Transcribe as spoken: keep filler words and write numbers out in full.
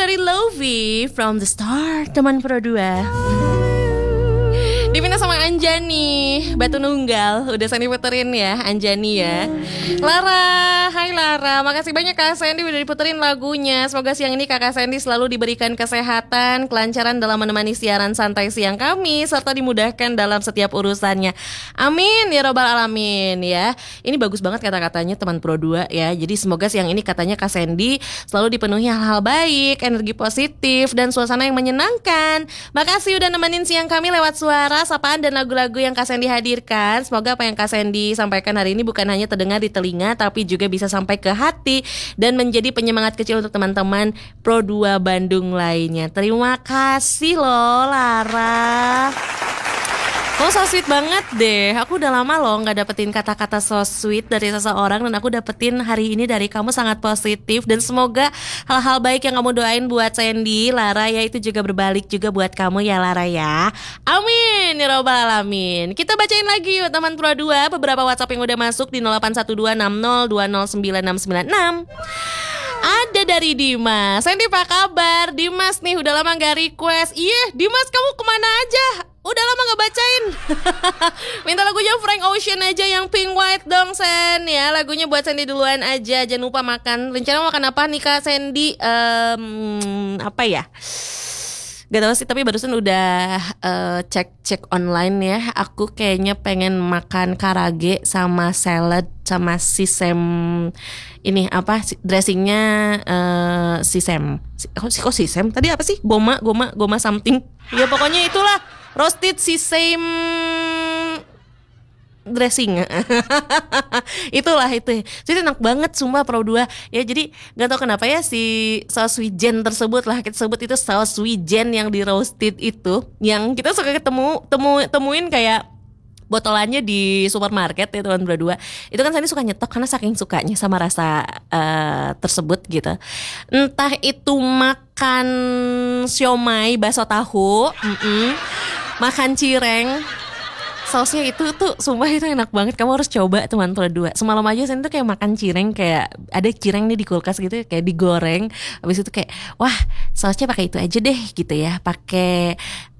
dari Lovi from the start, teman Pro dua. Dipindah sama Anjani, Batu Nunggal. Udah Sandy puterin ya, Anjani ya. Lara, hai Lara. Makasih banyak Kak Sandy udah diputerin lagunya. Semoga siang ini Kakak Sandy selalu diberikan kesehatan, kelancaran dalam menemani siaran santai siang kami, serta dimudahkan dalam setiap urusannya. Amin ya robbal alamin ya. Ini bagus banget kata-katanya teman Pro dua ya. Jadi semoga siang ini katanya Kak Sandy selalu dipenuhi hal-hal baik, energi positif, dan suasana yang menyenangkan. Makasih udah nemenin siang kami lewat suara, sapaan, dan lagu-lagu yang Kak Sandy hadirkan. Semoga apa yang Kak Sandy sampaikan hari ini bukan hanya terdengar di telinga, tapi juga bisa sampai ke hati dan menjadi penyemangat kecil untuk teman-teman Pro dua Bandung lainnya. Terima kasih loh Lara. Lo so sweet banget deh. Aku udah lama loh gak dapetin kata-kata so sweet dari seseorang, dan aku dapetin hari ini dari kamu sangat positif. Dan semoga hal-hal baik yang kamu doain buat Sandy, Lara ya, itu juga berbalik juga buat kamu ya Lara ya. Amin ya robbal alamin. Kita bacain lagi yuk teman Pro dua beberapa WhatsApp yang udah masuk di nol delapan satu dua enam nol dua nol sembilan enam sembilan enam. Ada dari Dimas. Sandy apa kabar? Dimas nih udah lama gak request. Iya Dimas, kamu kemana aja? Udah lama gak bacain. Minta lagunya Frank Ocean aja yang Pink White dong Sen ya. Lagunya buat Sandy duluan aja. Jangan lupa makan. Rencana makan apa nih Kak Sandy? Um, apa ya? Gak tau sih, tapi barusan udah uh, cek-cek online ya. Aku kayaknya pengen makan karage sama salad sama sisem. Ini apa dressingnya uh, sisem. Kok kok sisem? Tadi apa sih? Goma, goma, goma something. Ya pokoknya itulah. Roasted sesame dressing. Itulah itu. Jadi enak banget sumpah Pro dua. Ya jadi gak tahu kenapa ya si saus wijen tersebut lah, kita sebut itu saus wijen yang di roasted itu, yang kita suka ketemu temu temuin kayak botolannya di supermarket ya teman Pro dua. Itu kan Sandy suka nyetok karena saking sukanya sama rasa uh, tersebut gitu. Entah itu makan siomay, bakso tahu, mm-mm, makan cireng, sausnya itu tuh sumpah itu enak banget. Kamu harus coba teman Pro dua. Semalam aja Sandy tuh kayak makan cireng, kayak ada cireng nih di kulkas gitu, kayak digoreng. Habis itu kayak wah sausnya pakai itu aja deh gitu ya, pakai